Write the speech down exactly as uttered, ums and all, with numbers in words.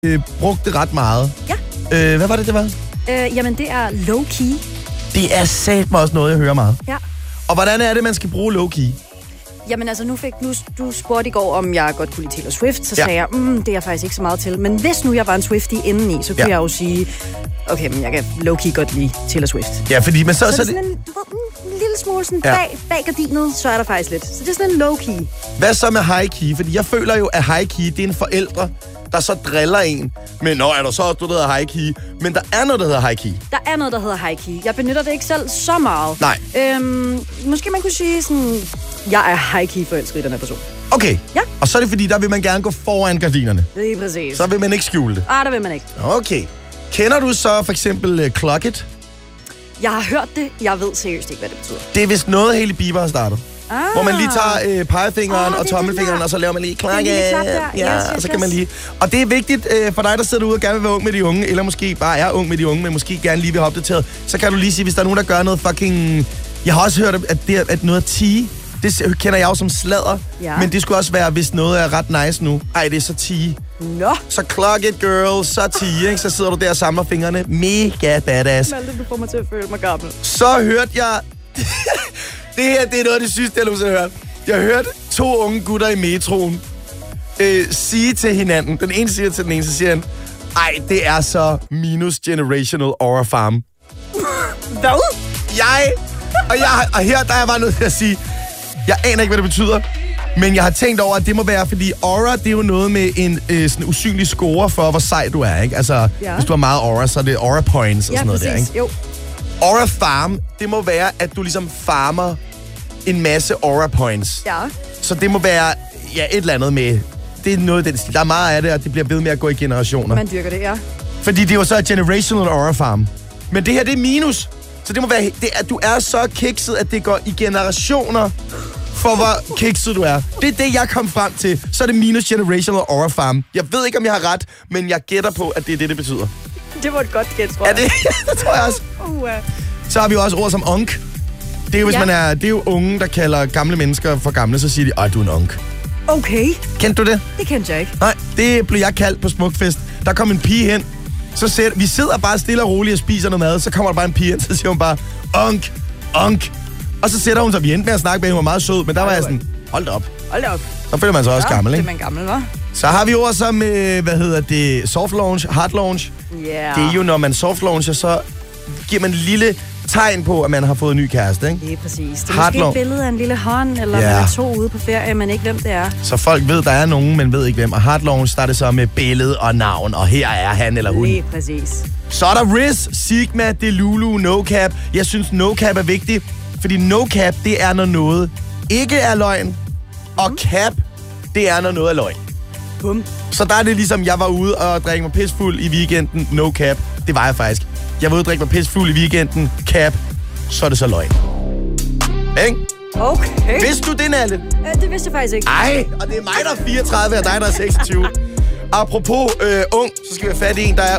øh, brugt det ret meget. Ja. Øh, hvad var det, det var? Øh, jamen, det er low-key. Det er satme også noget, jeg hører meget. Ja. Og hvordan er det, man skal bruge low-key? Jamen altså, nu fik nu, du spurgte i går, om jeg godt kunne lide Taylor Swift, så ja. sagde jeg, mm, det er jeg faktisk ikke så meget til. Men hvis nu jeg var en Swiftie indeni, så kunne ja. jeg jo sige, okay, men jeg kan low-key godt lide Taylor Swift. Ja, fordi man så... Så, så det er sådan en, en lille smule sådan ja. bag, bag gardinet, så er der faktisk lidt. Så det er sådan en low-key. Hvad så med high-key? Fordi jeg føler jo, at high-key, det er en forældre, der så driller en. Men nå, er der så også noget, der hedder high-key? Men der er noget, der hedder high-key. Der er noget, der hedder high-key. Jeg benytter det ikke selv så meget. Nej. Øhm, måske man kunne sige sådan, jeg er high-key forelsket i den her person. Okay. Ja. Og så er det fordi, der vil man gerne gå foran gardinerne. Det er præcis. Så vil man ikke skjule det. Ah, der vil man ikke. Okay. Kender du så for eksempel uh, Clock It? Jeg har hørt det. Jeg ved seriøst ikke, hvad det betyder. Det er vist noget, Hailey Bieber har startet. Ah. Hvor man lige tager øh, pegefingeren ah, og tommelfingeren, og så laver man lige klak. Ja, ja, yes, yes, og så kan man lige... Og det er vigtigt øh, for dig, der sidder derude og gerne vil være ung med de unge, eller måske bare er ung med de unge, men måske gerne lige vil have opdateret. Så kan du lige sige, hvis der er nogen, der gør noget fucking... Jeg har også hørt, at, det er, at noget er tige. Det kender jeg jo som sladder. Ja. Men det skulle også være, hvis noget er ret nice nu. Ej, det er så tige. Nå. Så clock it, girl. Så tige, ikke? Så sidder du der og samler fingrene. Mega badass. Malte, du får mig til at føle mig gammel. Så hørte jeg... det her, det er noget af det sygeste, jeg nogensinde har hørt. Jeg hørte to unge gutter i metroen øh, sige til hinanden. Den ene siger til den ene, så siger han, ej, det er så minus generational aura farm. Hvad? Jeg... Og, jeg, og her der er jeg bare nødt til at sige, jeg aner ikke, hvad det betyder, men jeg har tænkt over, at det må være, fordi aura, det er jo noget med en øh, sådan usynlig score for, hvor sej du er, ikke? Altså, ja. Hvis du har meget aura, så er det aura points og ja, sådan noget præcis. der, ikke? Jo. Aura farm, det må være, at du ligesom farmer en masse aura points. Ja. Så det må være, ja, et eller andet med, det er noget den stil. Der er meget af det, og det bliver ved med at gå i generationer. Man dyrker det, ja. Fordi det er jo så et generational aura farm. Men det her, det er minus. Så det må være, det er, du er så kikset, at det går i generationer for, hvor kikset du er. Det er det, jeg kom frem til. Så er det minus generational aura farm. Jeg ved ikke, om jeg har ret, men jeg gætter på, at det er det, det betyder. Det var et godt gæt, tror jeg. Er det? Det tror jeg også. Uh, uh. Så har vi jo også ord som onk. Det er jo, hvis ja. man er, det er jo unge, der kalder gamle mennesker for gamle, så siger de, ej, du er en onk. Okay. Kendte du det? Det kendte jeg ikke. Nej, det blev jeg kaldt på Smukfest. Der kom en pige hen. Så sæt, vi sidder bare stille og roligt og spiser noget mad. Så kommer der bare en pige hen, så siger hun bare, onk, onk. Og så sætter hun sig, vi endte med at snakke med, hun var meget sød, men der var jeg sådan, hold da op. Hold da op. Så føler man sig også ja, gammel, ikke? det er man gammel, hva'? Så har vi ord som, øh, hvad hedder det, soft launch, hard launch. Yeah. Det er jo, når man soft launcher, så giver man en lille tegn på, at man har fået en ny kæreste, ikke? Det er præcis. Det er hard måske et billede af en lille hånd, eller yeah. man er to ude på ferie, men ikke hvem det er. Så folk ved, der er nogen, men ved ikke hvem. Og hard launch, der er det så med billede og navn, og her er han eller hun. Lige præcis. Så er der Riz, Sigma, Delulu, No Cap. Jeg synes, No Cap er vigtig, fordi No Cap, det er, når noget ikke er løgn, og Cap, det er, når noget er løgn. Bum. Så der er det ligesom, jeg var ude og drikke mig pissfuld i weekenden, No Cap. Det var jeg faktisk. Jeg var ude og drikke mig pissfuld i weekenden, Cap, så er det så løgn. Ikke? Okay. Vidste du det, Nalle? Ja, det vidste jeg faktisk ikke. Ej, og det er mig, der er fireogtredive, og dig, der er seksogtyve. Apropos øh, ung, så skal vi have fat i en, der er